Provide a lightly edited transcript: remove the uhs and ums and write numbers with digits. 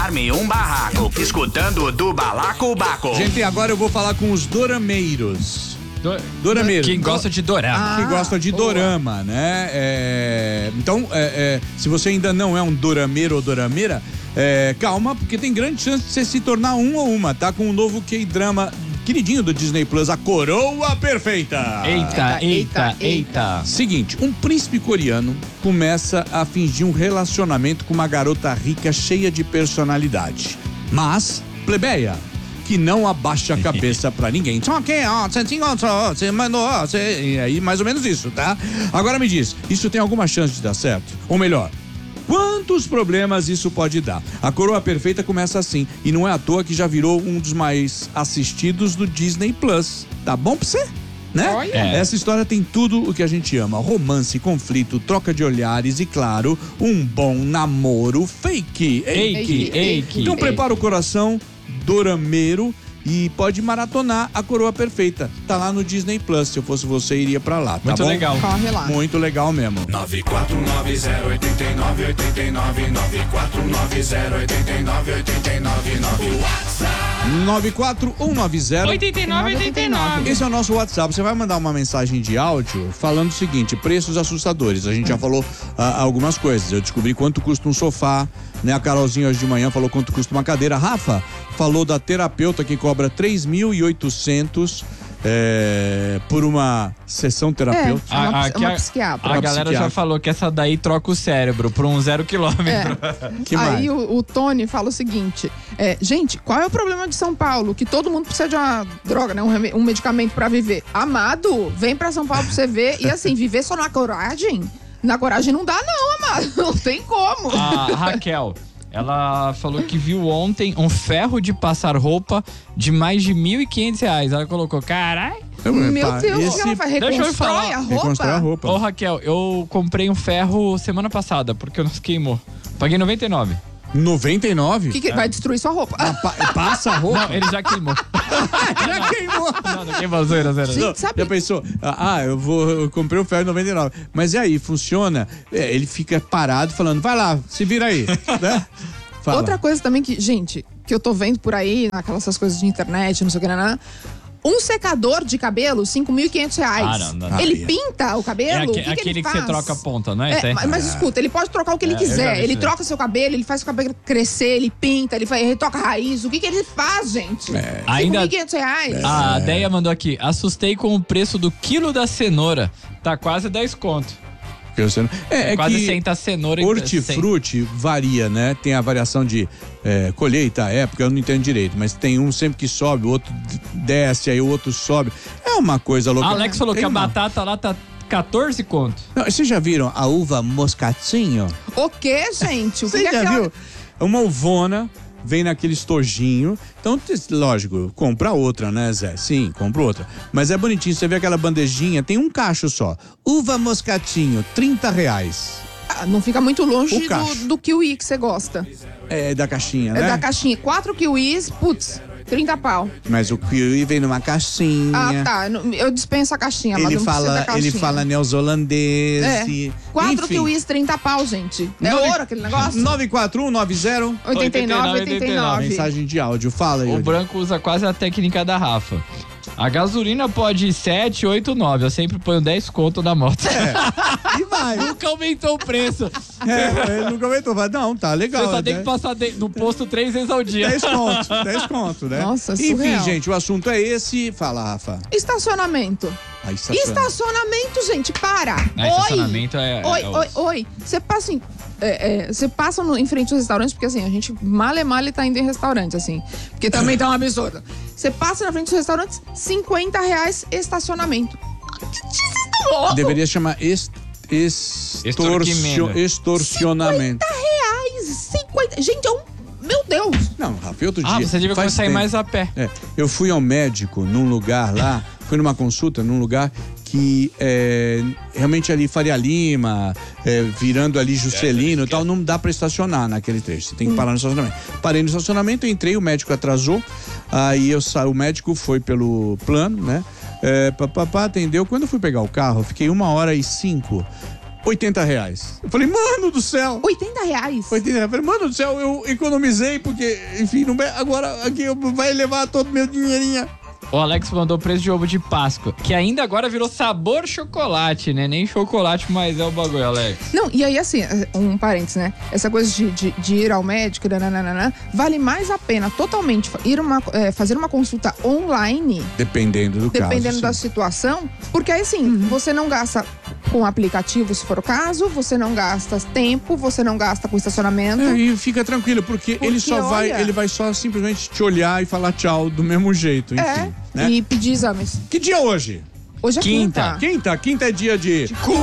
arme um barraco, escutando do Balacobaco. Gente, agora eu vou falar com os dorameiros. Dorameiros. Quem gosta de dorama. Quem gosta de dorama, né? Então, se você ainda não é um dorameiro ou dorameira, calma, porque tem grande chance de você se tornar um ou uma, tá? Com um novo K-drama queridinho do Disney Plus, A Coroa Perfeita. Eita. Seguinte, um príncipe coreano começa a fingir um relacionamento com uma garota rica cheia de personalidade. Mas, plebeia, que não abaixa a cabeça pra ninguém. E aí, mais ou menos isso, tá? Agora me diz, isso tem alguma chance de dar certo? Ou melhor, quantos problemas isso pode dar? A Coroa Perfeita começa assim, e não é à toa que já virou um dos mais assistidos do Disney Plus. Tá bom pra você? Né? Essa história tem tudo o que a gente ama: romance, conflito, troca de olhares e, claro, um bom namoro fake. Então prepara o coração, dorameiro, e pode maratonar A Coroa Perfeita. Tá lá no Disney Plus. Se eu fosse você, iria pra lá, tá muito bom? legal. Corre lá. Muito legal mesmo. 94908989 WhatsApp 8989. Esse é o nosso WhatsApp. Você vai mandar uma mensagem de áudio falando o seguinte: preços assustadores. A gente já falou algumas coisas. Eu descobri quanto custa um sofá, né? A Carolzinha hoje de manhã falou quanto custa uma cadeira. Rafa falou da terapeuta que cobra 3.800 por uma sessão terapêutica. Uma psiquiatra. A galera já falou que essa daí troca o cérebro por um 0 quilômetro. Que mais? Aí o Tony fala o seguinte: gente, qual é o problema de São Paulo? Que todo mundo precisa de uma droga, né? Um medicamento pra viver. Amado, vem pra São Paulo pra você ver. E assim, viver só na coragem? Na coragem não dá não, amado. Não tem como. A Raquel, ela falou que viu ontem um ferro de passar roupa de mais de R$1.500. Ela colocou, carai. Meu Deus, o que ela faz? Reconstrói a roupa? Reconstrói a roupa. Ô, Raquel, eu comprei um ferro semana passada, porque não se queimou. Paguei 99. 99? O que vai destruir sua roupa? Passa a roupa? Não, ele já queimou. Já queimou. Não queimou, zero. Gente, sabe? Já pensou? Eu comprei o ferro em 99. Mas e aí, funciona? Ele fica parado falando, vai lá, se vira aí. Né? Fala. Outra coisa também que eu tô vendo por aí, essas coisas de internet, não sei o que, um secador de cabelo, R$5.500. Não. Ele pinta o cabelo? O que aquele ele que faz? você troca a ponta, não é? Mas escuta, ele pode trocar o que ele quiser. Ele troca seu cabelo, ele faz o cabelo crescer, ele pinta, ele toca raiz. O que ele faz, gente? R$5.500. A Deia mandou aqui, assustei com o preço do quilo da cenoura. Tá quase 10 conto. Quase que 100 a cenoura. Hortifruti varia, né? Tem a variação de colheita, época, eu não entendo direito, mas tem um sempre que sobe, o outro desce, aí o outro sobe. É uma coisa louca. A Alex falou que a batata lá tá 14 conto. Não, vocês já viram a uva moscatinho? O quê, gente? Você já viu? É uma uvona, vem naquele estojinho. Então, lógico, compra outra, né, Zé? Sim, compra outra. Mas é bonitinho, você vê aquela bandejinha, tem um cacho só. Uva moscatinho, R$30. Não fica muito longe cacho. do kiwi que você gosta. É da caixinha, né? É da caixinha. 4 kiwis, putz, 30 pau. Mas o kiwi vem numa caixinha. Ah, tá. Eu dispenso a caixinha, mas não precisa da caixinha. Ele fala neozelandês. 4 kiwis, 30 pau, gente. Ouro aquele negócio? 94190 89. Mensagem de áudio, fala aí. O branco usa quase a técnica da Rafa. A gasolina pode ir 7, 8, 9. Eu sempre ponho 10 conto na moto. E vai. Nunca aumentou o preço. Ele nunca aumentou. Mas não, tá legal. Você só tem que passar no posto 3 vezes ao dia. 10 conto, né? Nossa, enfim, surreal. gente, o assunto é esse. Fala, Rafa. Estacionamento. Estacionamento, gente, para. Estacionamento Oi. Você passa você passa em frente aos restaurantes, porque assim, a gente male tá indo em restaurante, assim. Porque também tá um absurdo. Você passa na frente dos restaurantes, R$50 estacionamento. Deveria chamar extorsionamento. R$50. Gente, meu Deus. Não, Rafa, outro dia. Você devia começar a ir mais a pé. Eu fui ao médico num lugar lá, fui numa consulta num lugar que realmente ali Faria Lima, virando ali Juscelino e tal, não dá pra estacionar naquele trecho, você tem que parar no estacionamento. Parei no estacionamento, entrei, o médico atrasou, aí o médico foi pelo plano, né? Atendeu. Quando eu fui pegar o carro, eu fiquei 1h05 R$80. Eu falei, mano do céu. R$80? R$80. Eu falei, mano do céu, eu economizei porque, enfim, não, agora aqui vai levar todo o meu dinheirinho. O Alex mandou o preço de ovo de Páscoa, que ainda agora virou sabor chocolate, né? Nem chocolate mais é o bagulho, Alex. Não, e aí assim, um parênteses, né? Essa coisa de ir ao médico, nananana, vale mais a pena totalmente fazer uma consulta online, Dependendo do caso. dependendo da situação, porque aí sim, você não gasta com aplicativo, se for o caso, você não gasta tempo, você não gasta com estacionamento. E fica tranquilo, porque ele vai só simplesmente te olhar e falar tchau do mesmo jeito, enfim. Né? E pedir exames. Que dia é hoje? Hoje é quinta. Quinta é dia de